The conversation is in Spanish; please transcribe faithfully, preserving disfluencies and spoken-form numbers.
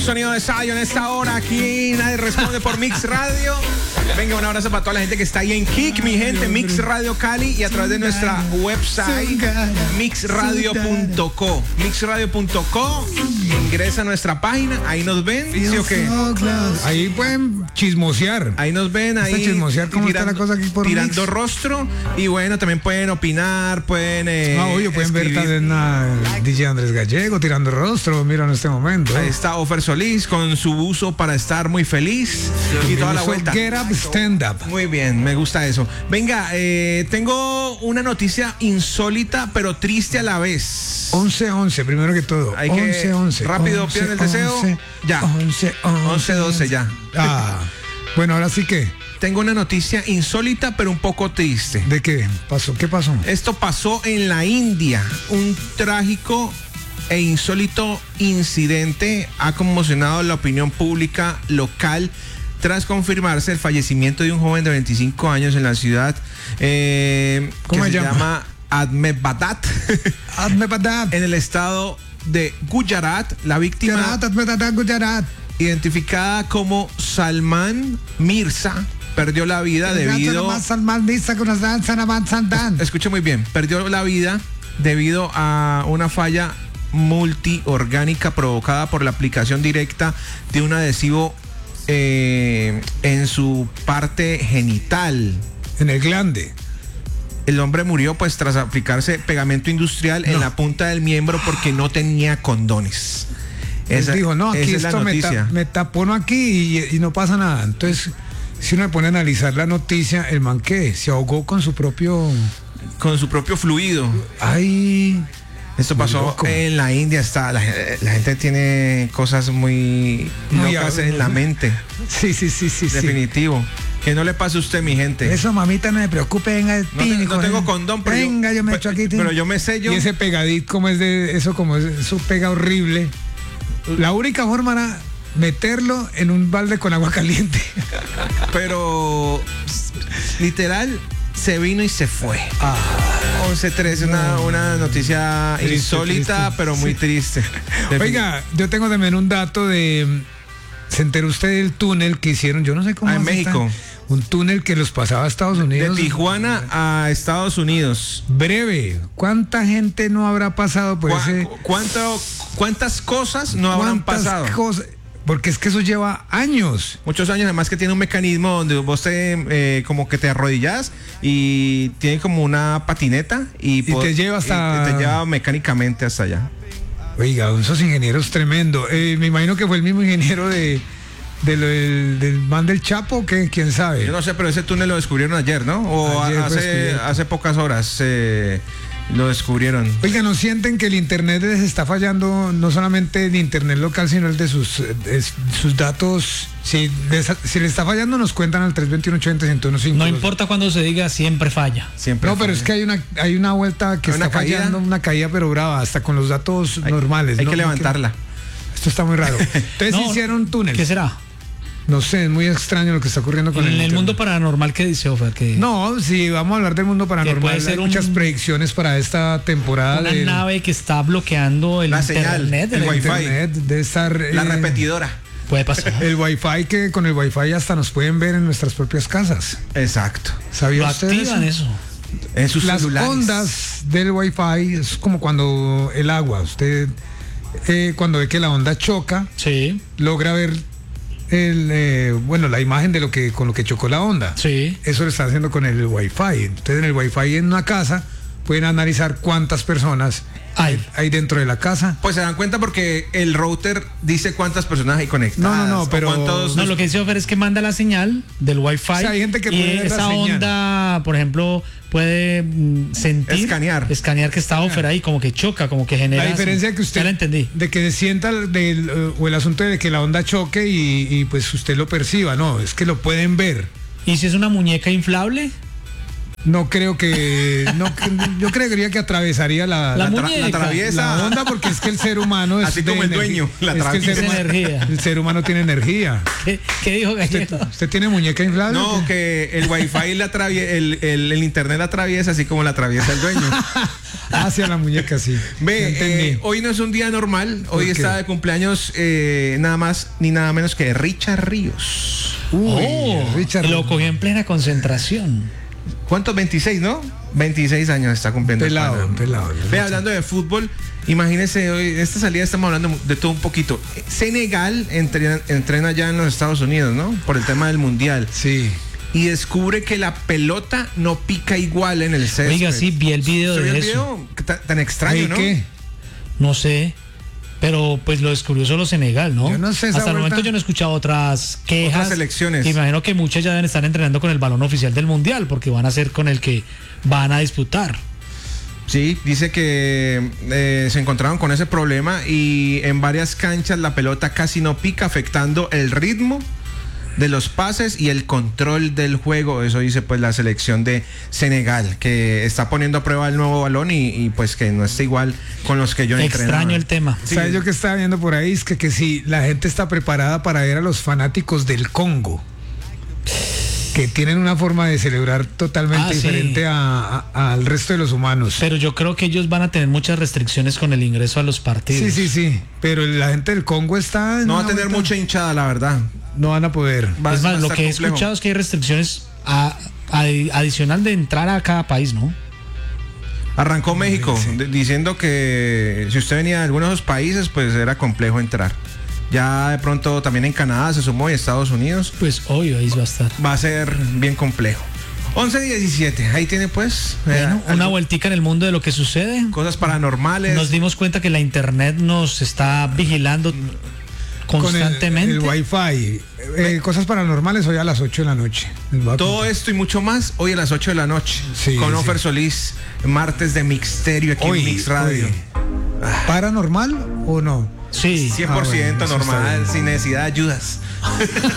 sonido de Sayo en esta hora. Aquí nadie responde por Mix Radio. Venga, un abrazo para toda la gente que está ahí en Kik, mi gente, Mix Radio Cali, y a través de nuestra website mix radio punto co. mix radio punto co. Ingresa a nuestra página, ahí nos ven, ¿sí o qué? Ahí pueden chismosear. Ahí nos ven, ahí chismosear cómo tirando, está la cosa aquí por tirando Mix. rostro. Y bueno, también pueden opinar, pueden eh, Ah, oye, pueden escribir. ver también a D J Andrés Gallego tirando rostro, mira en este momento. Ahí está Ofer Solís con su buzo para estar muy feliz y toda la Uso vuelta. Get Up, Stand Up. Muy bien, me gusta eso. Venga, eh, tengo una noticia insólita pero triste a la vez. once once, primero que todo. Hay que- once once. rápido, pidan el deseo. Ya. once once. once doce ya. Ah, bueno, ahora sí que. Tengo una noticia insólita pero un poco triste. ¿De qué pasó? ¿Qué pasó? Esto pasó en la India. Un trágico e insólito incidente ha conmocionado la opinión pública local tras confirmarse el fallecimiento de un joven de veinticinco años en la ciudad eh, ¿Cómo que se se llama? llama Ahmedabad Hazme patat. en el estado de Gujarat. La víctima, Gujarat, hazme patat, Gujarat. identificada como Salman Mirza, perdió la vida debido... Escuche muy bien, perdió la vida debido a una falla multiorgánica provocada por la aplicación directa de un adhesivo eh, en su parte genital. En el glande. El hombre murió pues tras aplicarse pegamento industrial No. en la punta del miembro porque no tenía condones. Él dijo, no, aquí esa es la esto me, noticia. ta- me tapono aquí y, y no pasa nada. Entonces, si uno me pone a analizar la noticia, el man que se ahogó con su propio... Con su propio fluido. Ay, Esto Muy pasó loco. en la India. Está, la, la gente tiene cosas muy Muy locas a- en la mente. sí, sí, sí, sí, sí. Definitivo. Que no le pase a usted, mi gente. Eso, mamita, no me preocupe, venga, No, te- no tengo condón, pero venga, yo, me pe- echo aquí. pero yo me sello. Y ese pegadito, como es de eso, como es, eso pega horrible. La única forma era meterlo en un balde con agua caliente. Pero literal se vino y se fue. Ah, once trece, una, una noticia Triste, insólita, triste. pero muy Sí. triste. Oiga, yo tengo también un dato de... ¿Se enteró usted del túnel que hicieron? Yo no sé cómo Ah, en hace esta- México. Un túnel que los pasaba a Estados De Unidos. Tijuana a Estados Unidos. Breve. ¿Cuánta gente no habrá pasado por ¿Cu- ese... cuánto- ¿Cuántas cosas no habrán cuántas pasado? cosas? Porque es que eso lleva años. Muchos años, además que tiene un mecanismo donde vos te, eh, como que te arrodillas y tiene como una patineta y, Y te lleva hasta- y te, te lleva mecánicamente hasta allá. Oiga, esos ingenieros tremendo. Eh, me imagino que fue el mismo ingeniero de, de lo del, del man del Chapo, que quién sabe. Yo no sé, pero ese túnel lo descubrieron ayer, ¿no? O Ayer a- fue hace, descubierto. hace pocas horas eh, lo descubrieron. Oiga, ¿no sienten que el internet les está fallando, no solamente el internet local, sino el de sus, de sus datos? Si les, si le está fallando, nos cuentan al tres dos uno, ocho cero uno, uno cinco. No importa cuando se diga, siempre falla. Siempre. No, pero es que hay una, hay una vuelta que ¿Hay una está caída? fallando, una caída pero brava, hasta con los datos Hay- normales. Hay ¿no? que levantarla. Esto está muy raro. Entonces No, hicieron un túnel. ¿Qué será? No sé, es muy extraño lo que está ocurriendo con En el, el internet. mundo paranormal, ¿qué dice Ofer? Que No, si vamos a hablar del mundo paranormal, puede ser hay un- muchas predicciones para esta temporada. una del- nave que está bloqueando el La señal, internet. el del wifi. internet, de estar... La eh, repetidora. Puede pasar. El wifi, que con el wifi hasta nos pueden ver en nuestras propias casas. Exacto. ¿Sabía Lo usted activan eso? eso. En sus Las celulares. ondas del wifi es como cuando el agua, usted eh, cuando ve que la onda choca, Sí, logra ver el, eh, bueno, la imagen de lo que con lo que chocó la onda. sí. Eso lo está haciendo con el wifi. Entonces en el wifi en una casa pueden analizar cuántas personas Hay. hay dentro de la casa. Pues se dan cuenta porque el router dice cuántas personas hay conectadas. No, no, no, o pero- cuántos- No, lo que dice Ofer es que manda la señal del wifi. O sea, hay gente que y puede ver la esa señal. onda, por ejemplo, puede mm, sentir. Escanear. Escanear que está Ofer ahí, como que choca, como que genera. La diferencia es que usted Ya la entendí. de que sienta del, eh, o el asunto de que la onda choque y, y pues usted lo perciba, no, es que lo pueden ver. ¿Y si es una muñeca inflable? No creo que, no, yo creería que atravesaría la, La la, muñeca. La atraviesa. la onda, porque es que el ser humano es Así de como el energía. dueño, la Es que el atraviesa. ser humano- Energía. El ser humano tiene energía. ¿Qué, qué dijo ¿Usted, Gallego? usted tiene muñeca inflable? No, que el wifi la atravie- el, el, el internet la atraviesa así como la atraviesa el dueño. Hacia la muñeca, sí. Ya Ve, entendí. eh, hoy no es un día normal. Hoy ¿Por qué? está de cumpleaños eh, nada más ni nada menos que Richard Ríos. Uy, Oh, Richard. lo cogió en plena concentración. ¿Cuántos? veintiséis, ¿no? veintiséis años está cumpliendo. el Pelado, pana. pelado. Ve, hablando de fútbol, imagínese, hoy, esta salida estamos hablando de todo un poquito. Senegal entrena, entrena ya en los Estados Unidos, ¿no? Por el tema del Mundial. Sí. Y descubre que la pelota no pica igual en el césped. Oiga, sí, vi el video ¿Se vio de el eso. video? Tan, tan extraño, ¿Ahí ¿no? qué? No sé. Pero pues lo descubrió solo Senegal, ¿no? Yo no sé esa Hasta el vuelta. momento yo no he escuchado otras quejas. Otras selecciones. Imagino que muchas ya deben estar entrenando con el balón oficial del Mundial, porque van a ser con el que van a disputar. Sí, dice que eh, se encontraron con ese problema y en varias canchas la pelota casi no pica, afectando el ritmo de los pases y el control del juego. Eso dice pues la selección de Senegal, que está poniendo a prueba el nuevo balón y, y, pues que no está igual con los que yo entrenaba. Extraño el tema. Sí. ¿Sabes yo que estaba viendo por ahí? Es que, que si la gente está preparada para ver a los fanáticos del Congo, que tienen una forma de celebrar totalmente Ah, sí. diferente a- a- al resto de los humanos. Pero yo creo que ellos van a tener muchas restricciones con el ingreso a los partidos. Sí, sí, sí. Pero la gente del Congo está. en No va a una tener vuelta- mucha hinchada, la verdad. No van a poder. Va- Es va a más, lo estar que he complejo. escuchado es que hay restricciones a- adi- adicional de entrar a cada país, ¿no? Arrancó México de- diciendo que si usted venía de algunos de esos países, pues era complejo entrar. Ya de pronto también en Canadá se sumó y Estados Unidos. Pues obvio, ahí va a estar. Va a ser bien complejo. once diecisiete, ahí tiene pues Bueno, eh, una algo- vueltica en el mundo de lo que sucede. cosas paranormales. Nos dimos cuenta que la internet nos está vigilando Con el, constantemente. el Wi-Fi. Eh, cosas paranormales hoy a las ocho de la noche. Les voy a Todo contar. esto y mucho más hoy a las ocho de la noche Sí, con sí. Ofer Solís, martes de Mixterio aquí Hoy, en Mix Radio. hoy. ¿Paranormal o no? Sí. cien por ciento Ah, bueno, eso está normal, bien. sin necesidad de ayudas.